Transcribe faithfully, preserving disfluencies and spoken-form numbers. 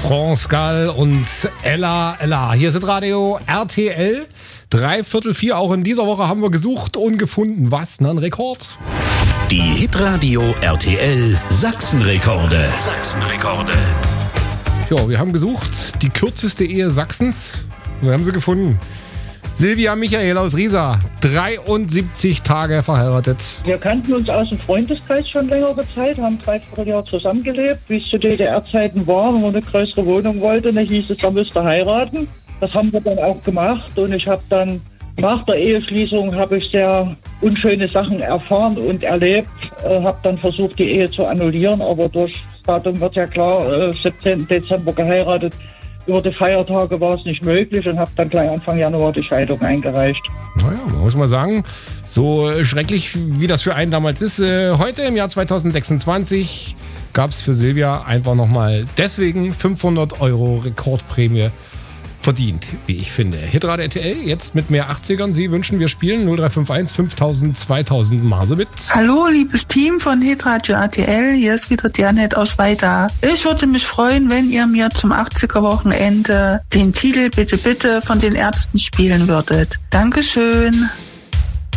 France Gall und Ella Ella. Hier ist Radio R T L. Dreiviertel vier. Auch in dieser Woche haben wir gesucht und gefunden. Was? Na, ein Rekord? Die Hitradio R T L Sachsenrekorde. Sachsenrekorde. Ja, wir haben gesucht. Die kürzeste Ehe Sachsens. Wir haben sie gefunden. Silvia Michael aus Riesa, dreiundsiebzig Tage verheiratet. Wir kannten uns aus dem Freundeskreis schon längere Zeit, haben dreiviertel Jahr zusammengelebt. Wie es zu D D R-Zeiten war, wenn man eine größere Wohnung wollte, dann hieß es, man müsste heiraten. Das haben wir dann auch gemacht und ich habe dann nach der Eheschließung habe ich sehr unschöne Sachen erfahren und erlebt. Äh, habe dann versucht, die Ehe zu annullieren, aber durch das Datum wird ja klar, äh, siebzehnten Dezember geheiratet. Über die Feiertage war es nicht möglich und habe dann gleich Anfang Januar die Scheidung eingereicht. Naja, man muss mal sagen, so schrecklich wie das für einen damals ist, äh, heute im Jahr zweitausendsechsundzwanzig gab es für Silvia einfach nochmal deswegen fünfhundert Euro Rekordprämie verdient, wie ich finde. Hitradio R T L, jetzt mit mehr achtzigern. Sie wünschen, wir spielen null drei fünf eins fünftausend zweitausend Marsebit. Hallo, liebes Team von Hitradio R T L. Hier ist wieder Janet aus Weida. Ich würde mich freuen, wenn ihr mir zum achtziger-Wochenende den Titel Bitte Bitte von den Ärzten spielen würdet. Dankeschön.